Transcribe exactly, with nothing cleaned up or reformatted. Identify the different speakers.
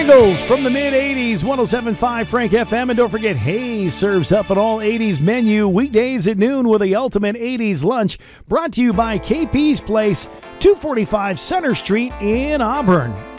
Speaker 1: Jingles from the mid-eighties, one oh seven point five Frank F M. And don't forget, Hayes serves up an all-eighties menu weekdays at noon with the ultimate eighties lunch. Brought to you by K P's Place, two forty-five Center Street in Auburn.